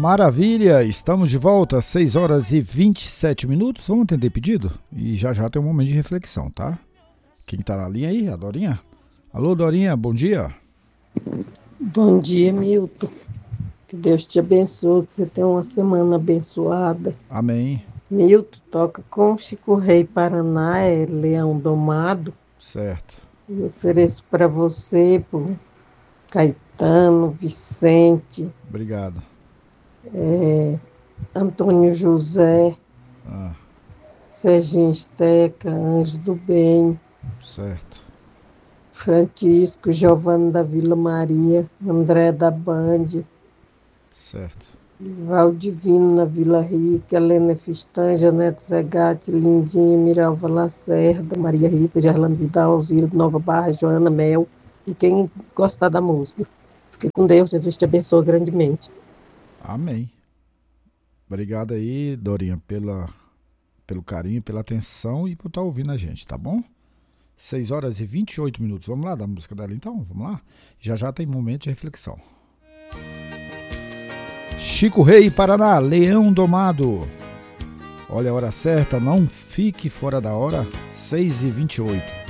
Maravilha, estamos de volta, 6 horas e 27 minutos. Vamos atender pedido? E já já tem um momento de reflexão, tá? Quem tá na linha aí? A Dorinha? Alô, Dorinha, bom dia. Bom dia, Milton. Que Deus te abençoe, que você tenha uma semana abençoada. Amém. Milton, toca com Chico Rei Paraná, é Leão Domado. Certo. Eu ofereço para você, por Caetano, Vicente, Obrigado. Antônio José, Serginho Esteca, Anjo do Bem, Certo. Francisco, Giovanni da Vila Maria, André da Band, Certo. Valdivino na Vila Rica, Helena Fistanja, Neto Zegatti, Lindinha, Miralva Lacerda, Maria Rita, Gerlando Vidal, Alzira de Nova Barra, Joana Mel e quem gostar da música. Fique com Deus, Jesus te abençoe grandemente. Amém. Obrigado aí, Dorinha, pelo carinho, pela atenção e por estar ouvindo a gente, tá bom? 6 horas e 28 minutos. Vamos lá da música dela então? Vamos lá? Já já tem momento de reflexão. Chico Rei Paraná, Leão Domado. Olha a hora certa, não fique fora da hora, 6h28.